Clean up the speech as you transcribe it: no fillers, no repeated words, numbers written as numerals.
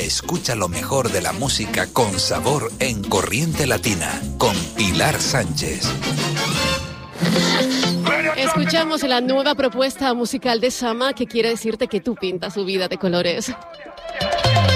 Escucha lo mejor de la música con sabor en Corriente Latina, con Pilar Sánchez. Escuchamos la nueva propuesta musical de Sama, que quiere decirte que tú pintas su vida de colores.